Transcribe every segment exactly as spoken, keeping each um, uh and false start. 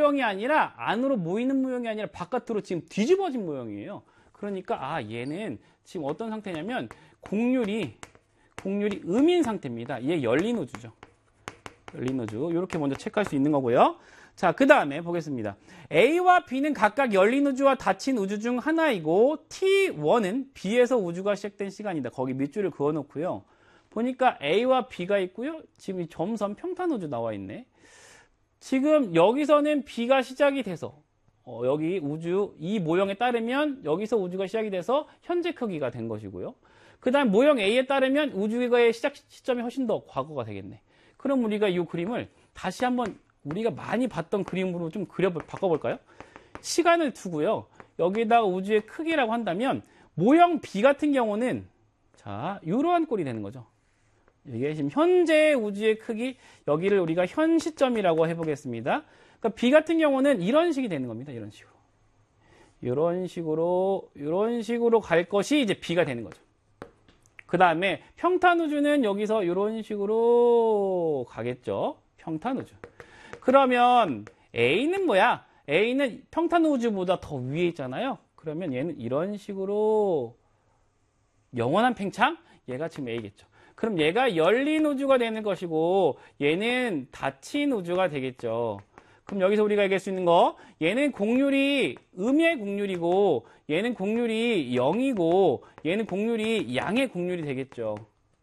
모형이 아니라 안으로 모이는 모형이 아니라 바깥으로 지금 뒤집어진 모형이에요. 그러니까 아 얘는 지금 어떤 상태냐면 곡률이 곡률이 음인 상태입니다. 얘 열린 우주죠. 열린 우주. 이렇게 먼저 체크할 수 있는 거고요. 자, 그 다음에 보겠습니다. A와 B는 각각 열린 우주와 닫힌 우주 중 하나이고 티 원은 B에서 우주가 시작된 시간이다. 거기 밑줄을 그어놓고요. 보니까 A와 B가 있고요. 지금 이 점선 평탄 우주 나와 있네. 지금 여기서는 B가 시작이 돼서 어, 여기 우주 이 모형에 따르면 여기서 우주가 시작이 돼서 현재 크기가 된 것이고요. 그 다음 모형 A에 따르면 우주의 시작 시점이 훨씬 더 과거가 되겠네. 그럼 우리가 이 그림을 다시 한번 우리가 많이 봤던 그림으로 좀 그려 바꿔볼까요? 시간을 두고요. 여기다가 우주의 크기라고 한다면 모형 B 같은 경우는 자 이러한 꼴이 되는 거죠. 이게 지금 현재 우주의 크기, 여기를 우리가 현 시점이라고 해보겠습니다. 그러니까 B 같은 경우는 이런 식이 되는 겁니다. 이런 식으로. 이런 식으로, 이런 식으로 갈 것이 이제 B가 되는 거죠. 그 다음에 평탄 우주는 여기서 이런 식으로 가겠죠. 평탄 우주. 그러면 A는 뭐야? A는 평탄 우주보다 더 위에 있잖아요. 그러면 얘는 이런 식으로 영원한 팽창? 얘가 지금 A겠죠. 그럼 얘가 열린 우주가 되는 것이고 얘는 닫힌 우주가 되겠죠. 그럼 여기서 우리가 얘기할 수 있는 거 얘는 곡률이 음의 곡률이고 얘는 곡률이 영이고 얘는 곡률이 양의 곡률이 되겠죠.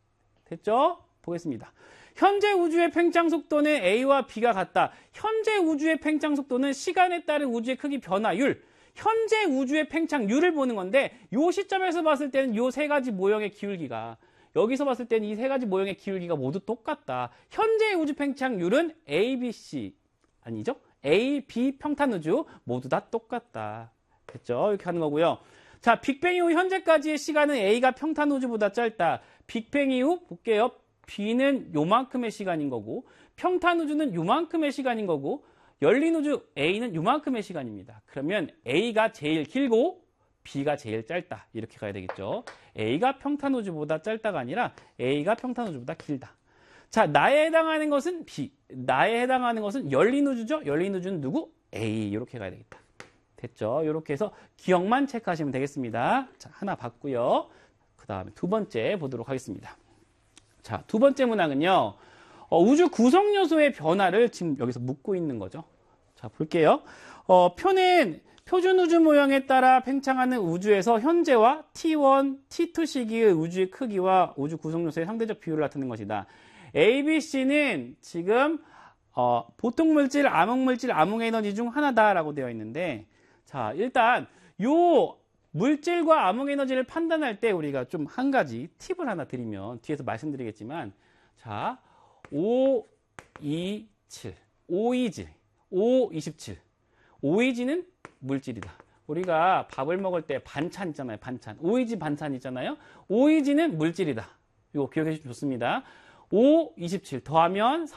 됐죠? 보겠습니다. 현재 우주의 팽창 속도는 A와 B가 같다. 현재 우주의 팽창 속도는 시간에 따른 우주의 크기 변화율, 현재 우주의 팽창률을 보는 건데 이 시점에서 봤을 때는 이 세 가지 모형의 기울기가 여기서 봤을 때는 이 세 가지 모형의 기울기가 모두 똑같다. 현재의 우주 팽창률은 A, B, C 아니죠? A, B 평탄 우주 모두 다 똑같다. 됐죠? 이렇게 하는 거고요. 자, 빅뱅 이후 현재까지의 시간은 A가 평탄 우주보다 짧다. 빅뱅 이후 볼게요. B는 요만큼의 시간인 거고 평탄 우주는 요만큼의 시간인 거고 열린 우주 A는 요만큼의 시간입니다. 그러면 A가 제일 길고 B가 제일 짧다. 이렇게 가야 되겠죠. A가 평탄 우주보다 짧다가 아니라 A가 평탄 우주보다 길다. 자, 나에 해당하는 것은 B. 나에 해당하는 것은 열린 우주죠. 열린 우주는 누구? A. 이렇게 가야 되겠다. 됐죠? 이렇게 해서 기억만 체크하시면 되겠습니다. 자, 하나 봤고요. 그 다음에 두 번째 보도록 하겠습니다. 자, 두 번째 문항은요. 어, 우주 구성 요소의 변화를 지금 여기서 묻고 있는 거죠. 자, 볼게요. 어, 표는 표준 우주 모형에 따라 팽창하는 우주에서 현재와 티 원, 티 투 시기의 우주의 크기와 우주 구성 요소의 상대적 비율을 나타내는 것이다. A, B, C는 지금 어, 보통 물질, 암흑 물질, 암흑 에너지 중 하나다라고 되어 있는데, 자, 일단 요 물질과 암흑 에너지를 판단할 때 우리가 좀 한 가지 팁을 하나 드리면 뒤에서 말씀드리겠지만, 자, 오, 이, 칠, 오이지, 오, 이십칠. 오이지는 물질이다. 우리가 밥을 먹을 때 반찬 있잖아요. 반찬. 오이지 반찬 있잖아요. 오이지는 물질이다. 이거 기억해 주시면 좋습니다. 오, 이십칠 더하면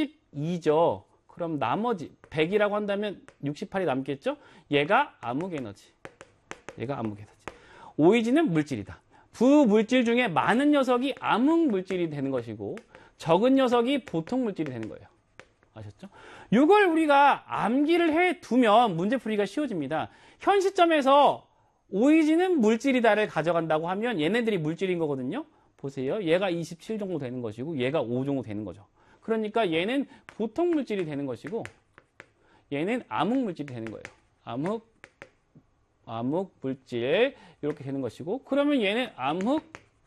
삼십이죠. 그럼 나머지 백이라고 한다면 육십팔이 남겠죠? 얘가 암흑 에너지. 얘가 암흑 에너지. 오이지는 물질이다. 부물질 중에 많은 녀석이 암흑 물질이 되는 것이고 적은 녀석이 보통 물질이 되는 거예요. 아셨죠? 이걸 우리가 암기를 해두면 문제풀이가 쉬워집니다. 현 시점에서 오이지는 물질이다를 가져간다고 하면 얘네들이 물질인 거거든요. 보세요. 얘가 이십칠 정도 되는 것이고 얘가 오 정도 되는 거죠. 그러니까 얘는 보통 물질이 되는 것이고 얘는 암흑 물질이 되는 거예요. 암흑, 암흑 물질 이렇게 되는 것이고 그러면 얘는 암흑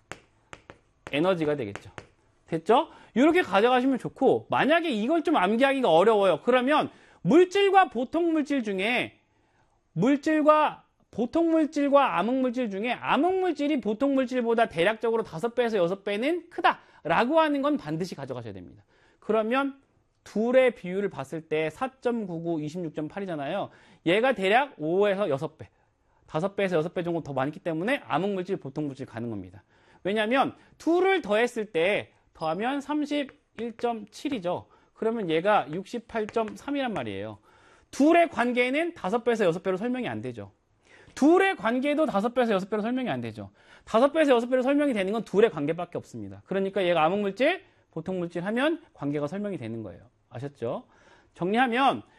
에너지가 되겠죠. 됐죠? 이렇게 가져가시면 좋고 만약에 이걸 좀 암기하기가 어려워요. 그러면 물질과 보통 물질 중에 물질과 보통 물질과 암흑 물질 중에 암흑 물질이 보통 물질보다 대략적으로 다섯 배에서 여섯 배는 크다라고 하는 건 반드시 가져가셔야 됩니다. 그러면 둘의 비율을 봤을 때 사 점 구구, 이십육 점 팔이잖아요. 얘가 대략 오에서 여섯 배, 다섯 배에서 여섯 배 정도 더 많기 때문에 암흑 물질, 보통 물질 가는 겁니다. 왜냐하면 둘을 더했을 때 더하면 삼십일 점 칠이죠. 그러면 얘가 육십팔 점 삼이란 말이에요. 둘의 관계는 다섯 배에서 여섯 배로 설명이 안 되죠. 둘의 관계도 다섯 배에서 여섯 배로 설명이 안 되죠. 다섯 배에서 여섯 배로 설명이 되는 건 둘의 관계밖에 없습니다. 그러니까 얘가 암흑물질, 보통물질 하면 관계가 설명이 되는 거예요. 아셨죠? 정리하면